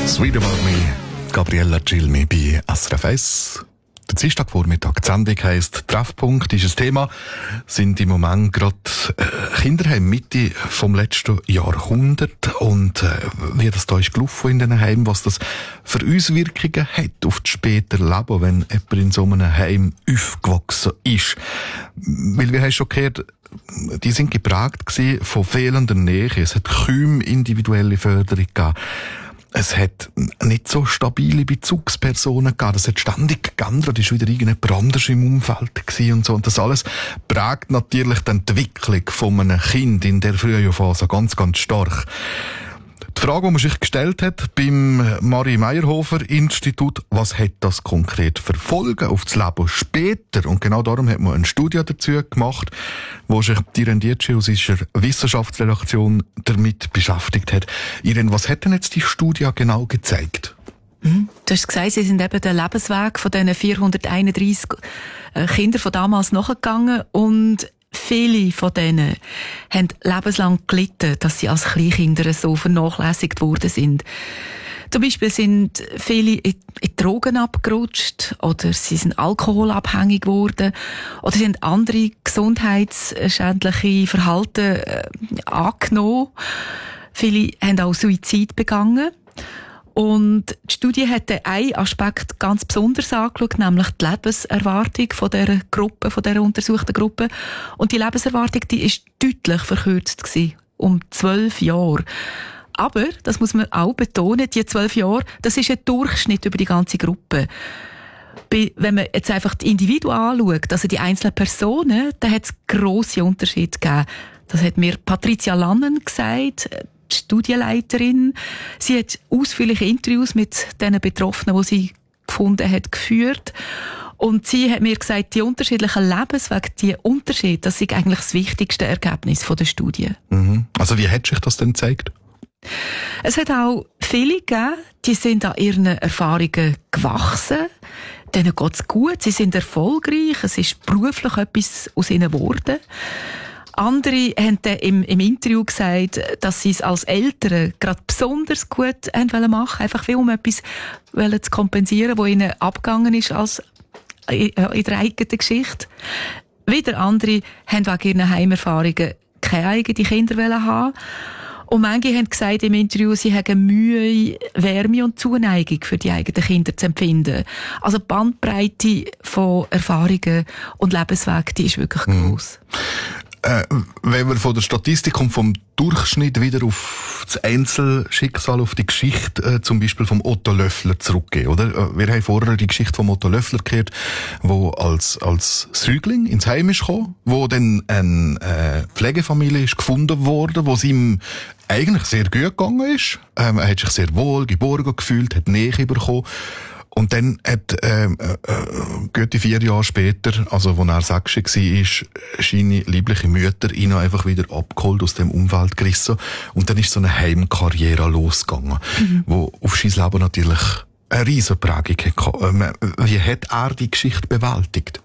Sweet About Me, Gabriella Cilmi bei SRF 1. Der Dienstagvormittag, die Sendung heisst «Treffpunkt» ist ein Thema, sind im Moment gerade Kinderheim Mitte vom letzten Jahrhundert und wie das da ist gelaufen in diesen Heimen, was das für Auswirkungen hat auf das spätere Leben, wenn jemand in so einem Heim aufgewachsen ist. Weil wir haben schon gehört, die sind geprägt gewesen von fehlender Nähe, es hat kaum individuelle Förderung gegeben. Es hat nicht so stabile Bezugspersonen gegeben. Das hat ständig geändert. Es war wieder irgendjemand anders im Umfeld gewesen und so. Und das alles prägt natürlich die Entwicklung von einem Kind in der frühen Phase ganz, ganz stark. Die Frage, die man sich gestellt hat beim Marie-Meyerhofer-Institut, was hat das konkret für Folgen auf das Leben später? Und genau darum hat man eine Studie dazu gemacht, wo sich die Irene Dietschi aus unserer Wissenschaftsredaktion damit beschäftigt hat. Irene, was hat denn jetzt die Studie genau gezeigt? Du hast gesagt, sie sind eben den Lebensweg von diesen 431 Kindern von damals nachgegangen und viele von denen haben lebenslang gelitten, dass sie als Kleinkinder so vernachlässigt worden sind. Zum Beispiel sind viele in Drogen abgerutscht oder sie sind alkoholabhängig geworden oder sind andere gesundheitsschädliche Verhalten angenommen. Viele haben auch Suizid begangen. Und die Studie hat einen Aspekt ganz besonders angeschaut, nämlich die Lebenserwartung von dieser Gruppe, von dieser untersuchten Gruppe. Und die Lebenserwartung, die ist deutlich verkürzt gewesen, um 12 Jahre. Aber, das muss man auch betonen, die 12 Jahre, das ist ein Durchschnitt über die ganze Gruppe. Wenn man jetzt einfach die Individuen anschaut, also die einzelnen Personen, da hat es grosse Unterschiede gegeben. Das hat mir Patricia Lannen gesagt, die Studienleiterin. Sie hat ausführliche Interviews mit den Betroffenen, die sie gefunden hat, geführt. Und sie hat mir gesagt, die unterschiedlichen Lebenswege, die Unterschiede, das ist eigentlich das wichtigste Ergebnis der Studie. Mhm. Also wie hat sich das denn gezeigt? Es hat auch viele gegeben, die sind an ihren Erfahrungen gewachsen. Denen geht's gut, sie sind erfolgreich, es ist beruflich etwas aus ihnen geworden. Andere haben dann im Interview gesagt, dass sie es als Eltern gerade besonders gut machen wollten, einfach um etwas zu kompensieren, was ihnen abgegangen ist als in der eigenen Geschichte. Wieder andere haben wegen ihren Heimerfahrungen keine eigenen Kinder haben. Und manche haben gesagt im Interview, sie haben Mühe, Wärme und Zuneigung für die eigenen Kinder zu empfinden. Also die Bandbreite von Erfahrungen und Lebenswegen, die ist wirklich gross. Wenn wir von der Statistik und vom Durchschnitt wieder auf das Einzelschicksal, auf die Geschichte zum Beispiel vom Otto Löffler zurückgehen, oder? Wir haben vorher die Geschichte vom Otto Löffler gehört, wo als Säugling ins Heim ist gekommen, wo dann eine Pflegefamilie ist gefunden worden, wo es ihm eigentlich sehr gut gegangen ist. Er hat sich sehr wohl geborgen gefühlt, hat Nähe bekommen. Und dann hat, gute 4 Jahre später, also, wo er 6 war, seine liebliche Mutter ihn einfach wieder abgeholt, aus dem Umfeld gerissen. Und dann ist so eine Heimkarriere losgegangen, wo auf sein Leben natürlich eine riesen Prägung hatte. Wie hat er die Geschichte bewältigt?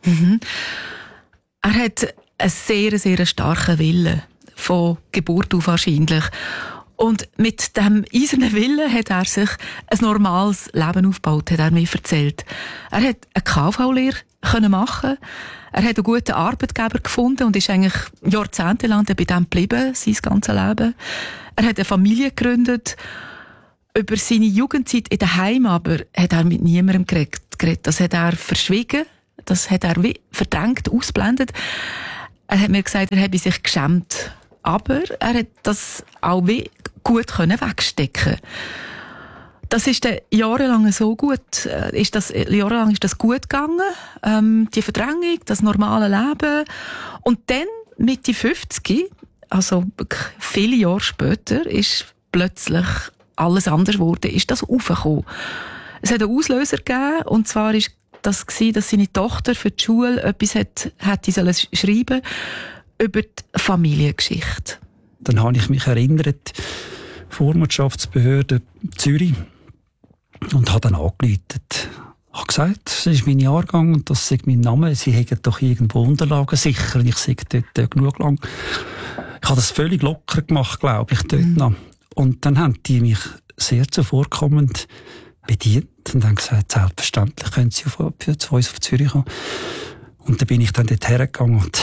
Er hat einen sehr, sehr starken Willen. Von Geburt auf wahrscheinlich. Und mit dem eisernen Willen hat er sich ein normales Leben aufgebaut, hat er mir erzählt. Er hat eine KV-Lehre machen. Er hat einen guten Arbeitgeber gefunden und ist eigentlich jahrzehntelang bei dem geblieben, sein ganzes Leben. Er hat eine Familie gegründet. Über seine Jugendzeit in der Heim aber hat er mit niemandem geredet. Das hat er verschwiegen. Das hat er wie verdrängt, ausblendet. Er hat mir gesagt, er habe sich geschämt. Aber er hat das auch wie gut wegstecken. Das ist dann jahrelang so gut, jahrelang ist das gut gegangen, die Verdrängung, das normale Leben. Und dann, Mitte 50, also viele Jahre später, ist plötzlich alles anders geworden, ist das aufgekommen. Es hat einen Auslöser gegeben, und zwar ist das gewesen, dass seine Tochter für die Schule etwas hätte schreiben über die Familiengeschichte. Dann habe ich mich erinnert, Vormundschaftsbehörde Zürich, und habe dann angerufen. Ich habe gesagt, das ist mein Jahrgang und das ist mein Name. Sie haben doch irgendwo Unterlagen sicher. Ich sage dort genug lang. Ich habe das völlig locker gemacht, glaube ich, dort noch. Und dann haben die mich sehr zuvorkommend bedient und haben gesagt, selbstverständlich können Sie zu uns auf Zürich kommen. Und dann bin ich dann dort hergegangen und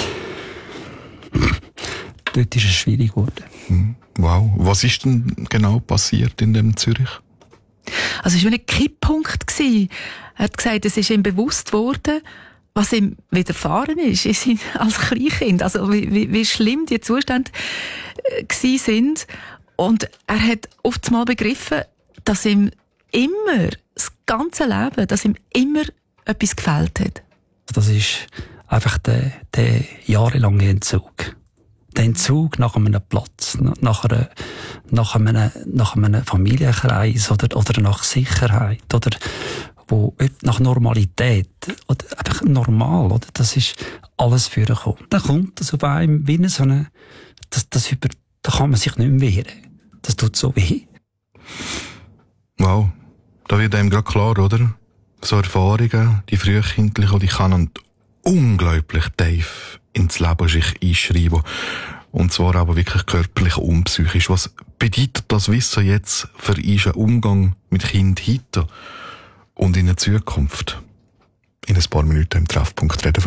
dort ist es schwierig geworden. Wow. Was ist denn genau passiert in dem Zürich? Also es war ein Kipppunkt. Er hat gesagt, es ist ihm bewusst geworden, was ihm widerfahren ist als Kleinkind. Also wie schlimm die Zustände gewesen sind. Und er hat oft mal begriffen, dass ihm immer, das ganze Leben, dass ihm immer etwas gefehlt hat. Das ist einfach der jahrelange Entzug. Der Entzug nach einem Platz, nach einem Familienkreis oder nach Sicherheit oder nach Normalität oder einfach normal, oder? Das ist alles vorgekommen. Dann kommt das auf einem wie so eine, da kann man sich nicht mehr wehren. Das tut so weh. Wow. Da wird einem gerade klar, oder? So Erfahrungen, die frühkindlichen, die können unglaublich tief ins Leben sich einschreiben. Und zwar aber wirklich körperlich und psychisch. Was bedeutet das Wissen jetzt für unseren Umgang mit Kindern heute und in der Zukunft? In ein paar Minuten im Treffpunkt reden